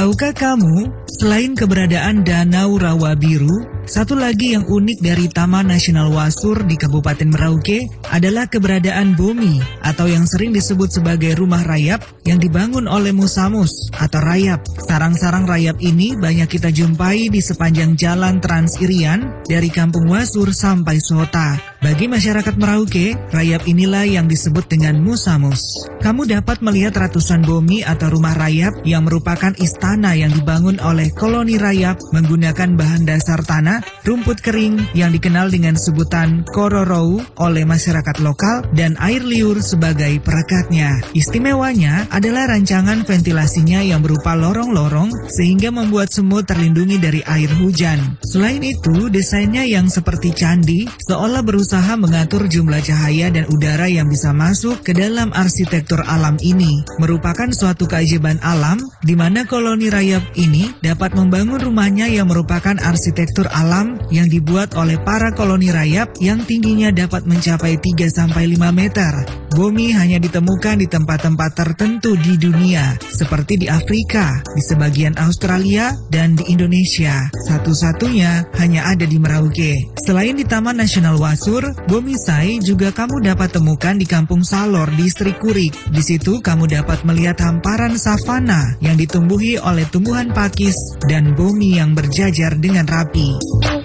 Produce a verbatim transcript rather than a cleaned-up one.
Tahukah kamu, selain keberadaan Danau Rawa Biru, satu lagi yang unik dari Taman Nasional Wasur di Kabupaten Merauke adalah keberadaan Bomi atau yang sering disebut sebagai rumah rayap yang dibangun oleh Musamus atau rayap. Sarang-sarang rayap ini banyak kita jumpai di sepanjang jalan Trans Irian dari Kampung Wasur sampai Sota. Bagi masyarakat Merauke, rayap inilah yang disebut dengan Musamus. Kamu dapat melihat ratusan bomi atau rumah rayap yang merupakan istana yang dibangun oleh koloni rayap menggunakan bahan dasar tanah, rumput kering yang dikenal dengan sebutan kororou oleh masyarakat lokal, dan air liur sebagai perekatnya. Istimewanya adalah rancangan ventilasinya yang berupa lorong-lorong sehingga membuat semut terlindungi dari air hujan. Selain itu, desainnya yang seperti candi seolah berusaha mengatur jumlah cahaya dan udara yang bisa masuk ke dalam arsitektur alam ini. Merupakan suatu keajaiban alam di mana koloni rayap ini dapat membangun rumahnya yang merupakan arsitektur alam yang dibuat oleh para koloni rayap yang tingginya dapat mencapai tiga sampai lima meter. Bomi hanya ditemukan di tempat-tempat tertentu di dunia, seperti di Afrika, di sebagian Australia, dan di Indonesia. Satu-satunya hanya ada di Merauke. Selain di Taman Nasional Wasur, Bomisai juga kamu dapat temukan di Kampung Salor, Distrik Kurik. Di situ kamu dapat melihat hamparan savana yang ditumbuhi oleh tumbuhan pakis dan bomi yang berjajar dengan rapi.